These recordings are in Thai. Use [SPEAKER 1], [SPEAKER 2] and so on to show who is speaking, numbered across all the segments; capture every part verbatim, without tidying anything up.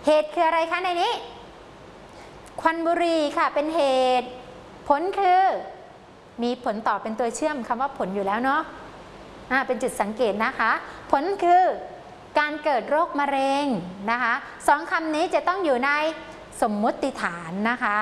[SPEAKER 1] เหตุคืออะไรคะในนี้ควันบุหรี่ค่ะเป็นเหตุผลคือมีผลต่อเป็นตัวเชื่อมคำว่าผลอยู่แล้วเนาะอ่าเป็นจุดสังเกตนะคะผลคือการเกิดโรคมะเร็งนะคะสองคำนี้จะต้องอยู่ในสมมุติฐานนะคะ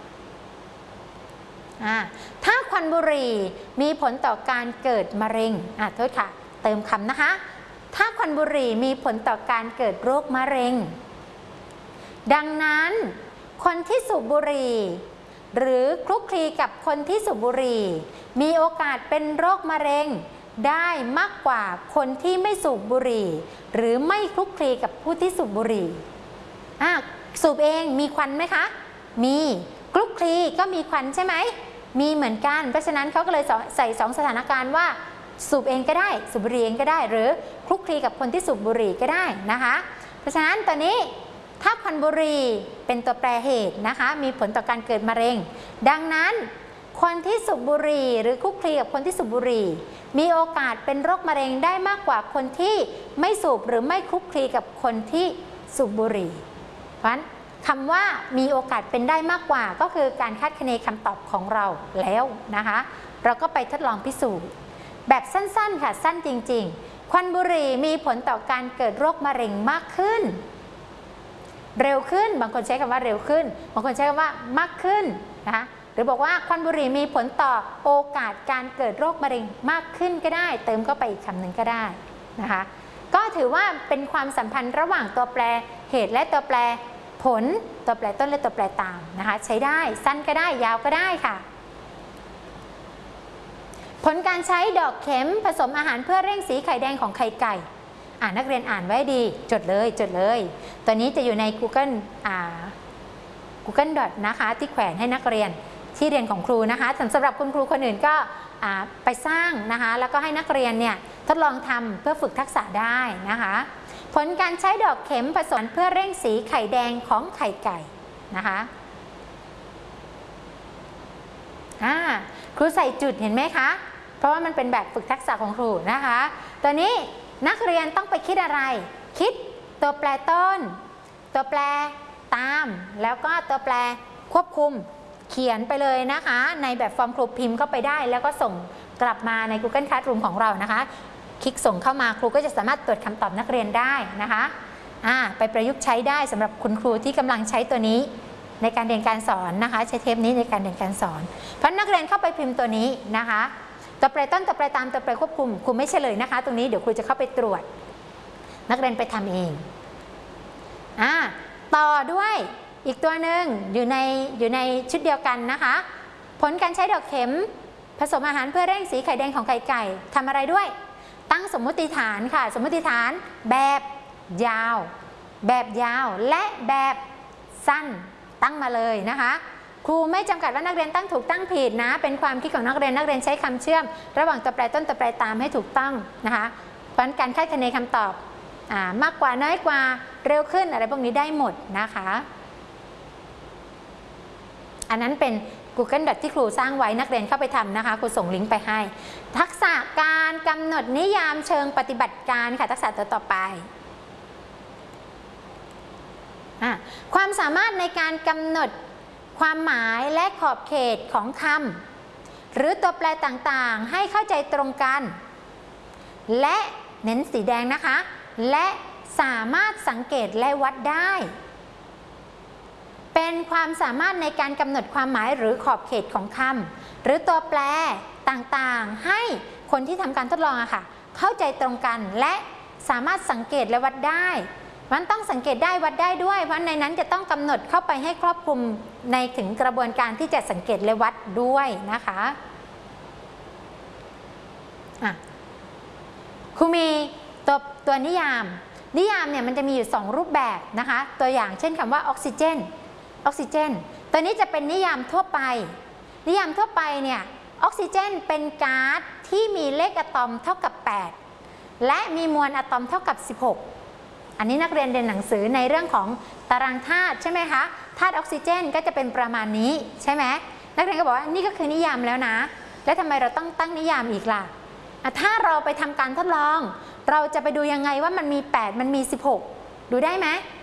[SPEAKER 1] อ่าถ้าควันบุหรี่มีผลต่อการเกิดมะเร็งอ่าโทษค่ะเติมคำนะคะถ้าควันบุหรี่มีผลต่อการเกิดโรคมะเร็งดังนั้นคนที่สูบบุหรี่หรือคลุกคลีกับคนที่สูบบุหรี่มีโอกาสเป็นโรคมะเร็งได้มากกว่าคนที่ไม่สูบบุหรี่หรือไม่คลุกคลีกับผู้ที่สูบบุหรี่อ่ะสูบเองมีควันไหมคะมีคลุกคลีก็มีควันใช่ไหมมีเหมือนกันเพราะฉะนั้นเขาก็เลยใส่สองสถานการณ์ว่าสูบเองก็ได้สูบบุหรี่เองก็ได้หรือคลุกคลีกับคนที่สูบบุหรี่ก็ได้นะคะเพราะฉะนั้นตอนนี้ถ้าควันบุหรี่เป็นตัวแปรเหตุนะคะมีผลต่อการเกิดมะเร็งดังนั้นคนที่สูบบุหรี่หรือคลุกคลีกับคนที่สูบบุหรี่มีโอกาสเป็นโรคมะเร็งได้มากกว่าคนที่ไม่สูบหรือไม่คลุกคลีกับคนที่สูบบุหรี่เพราะฉะนั้นคำว่ามีโอกาสเป็นได้มากกว่าก็คือการคาดคะเนคำตอบของเราแล้วนะคะเราก็ไปทดลองพิสูจน์แบบสั้นๆค่ะสั้นจริงๆควันบุหรี่มีผลต่อการเกิดโรคมะเร็งมากขึ้นเร็วขึ้นบางคนใช้คำว่าเร็วขึ้นบางคนใช้คำว่ามากขึ้นนะคะหรือบอกว่าควันบุหรี่มีผลต่อโอกาสการเกิดโรคมะเร็งมากขึ้นก็ได้เติมเข้าไปอีกคำหนึ่งก็ได้นะคะก็ถือว่าเป็นความสัมพันธ์ระหว่างตัวแปรเหตุและตัวแปรผลตัวแปรต้นและตัวแปรตามนะคะใช้ได้สั้นก็ได้ยาวก็ได้ค่ะผลการใช้ดอกเข็มผสมอาหารเพื่อเร่งสีไข่แดงของไข่ไก่อ่านนักเรียนอ่านไว้ดีจดเลยจดเลยตัวนี้จะอยู่ใน Google อ่า Google Doc นะคะที่แขวนให้นักเรียนที่เรียนของครูนะคะสำหรับคุณครูคนอื่นก็ไปสร้างนะคะแล้วก็ให้นักเรียนเนี่ยทดลองทำเพื่อฝึกทักษะได้นะคะผลการใช้ดอกเข็มผสมเพื่อเร่งสีไข่แดงของไข่ไก่นะคะอ่าครูใส่จุดเห็นไหมคะเพราะว่ามันเป็นแบบฝึกทักษะของครูนะคะตัวนี้นักเรียนต้องไปคิดอะไรคิดตัวแปรต้นตัวแปรตามแล้วก็ตัวแปรควบคุมเขียนไปเลยนะคะในแบบฟอร์มครูพิมพ์เข้าไปได้แล้วก็ส่งกลับมาใน Google Classroom ของเรานะคะคลิกส่งเข้ามาครูก็จะสามารถตรวจคำตอบนักเรียนได้นะคะอ่าไปประยุกต์ใช้ได้สำหรับคุณครูที่กำลังใช้ตัวนี้ในการเรียนการสอนนะคะใช้เทปนี้ในการเรียนการสอนเพราะนักเรียนเข้าไปพิมพ์ตัวนี้นะคะตัวแปรต้นตัวแปรตามตัวแปรควบคุมครูไม่เฉลยนะคะตรงนี้เดี๋ยวครูจะเข้าไปตรวจนักเรียนไปทำเองอ่าต่อด้วยอีกตัวหนึ่งอยู่ในอยู่ในชุดเดียวกันนะคะผลการใช้ดอกเข็มผสมอาหารเพื่อเร่งสีไข่แดงของไข่ไก่ทำอะไรด้วยตั้งสมมุติฐานค่ะสมมุติฐานแบบยาวแบบยาวและแบบสั้นตั้งมาเลยนะคะครูไม่จำกัดว่านักเรียนตั้งถูกตั้งผิดนะเป็นความคิดของนักเรียนนักเรียนใช้คำเชื่อมระหว่างตัวแปรต้นตัวแปรตามให้ถูกต้องนะคะเพราะการคาดคะเนคำตอบอ่ามากกว่าน้อยกว่าเร็วขึ้นอะไรพวกนี้ได้หมดนะคะอันนั้นเป็น Google Doc ที่ครูสร้างไว้นักเรียนเข้าไปทำนะคะครูส่งลิงก์ไปให้ทักษะการกำหนดนิยามเชิงปฏิบัติการค่ะทักษะตัวต่อไปความสามารถในการกำหนดความหมายและขอบเขตของคำหรือตัวแปรต่างๆให้เข้าใจตรงกันและเน้นสีแดงนะคะและสามารถสังเกตและวัดได้เป็นความสามารถในการกำหนดความหมายหรือขอบเขตของคำหรือตัวแปรต่างๆให้คนที่ทำการทดลองอะค่ะเข้าใจตรงกันและสามารถสังเกตและวัดได้มันต้องสังเกตได้วัดได้ด้วยเพราะในนั้นจะต้องกำหนดเข้าไปให้ครอบคลุมในถึงกระบวนการที่จะสังเกตและวัดด้วยนะคะอ่ะครูมีตัวตัวนิยามนิยามเนี่ยมันจะมีอยู่สองรูปแบบนะคะตัวอย่างเช่นคำว่าออกซิเจนออกซิเจนตัวนี้จะเป็นนิยามทั่วไปนิยามทั่วไปเนี่ยออกซิเจนเป็นก๊าซที่มีเลขอะตอมเท่ากับแปดและมีมวลอะตอมเท่ากับสิบหกอันนี้นักเรียนเรียนหนังสือในเรื่องของตารางธาตุใช่ไหมคะธาตุออกซิเจนก็จะเป็นประมาณนี้ใช่ไหมนักเรียนก็บอกว่านี่ก็คือนิยามแล้วนะแล้วทำไมเราต้องตั้งนิยามอีกล่ะถ้าเราไปทำการทดลองเราจะไปดูยังไงว่ามันมีแปดมันมีสิบหกดูได้ไหม